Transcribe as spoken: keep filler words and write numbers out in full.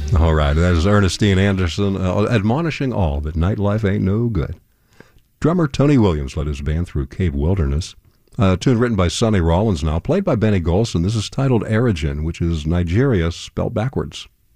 All right, that is Ernestine Anderson uh, admonishing all that nightlife ain't no good. Drummer Tony Williams led his band through Cave Wilderness. A tune written by Sonny Rollins now, played by Benny Golson. This is titled Erigen, which is Nigeria spelled backwards.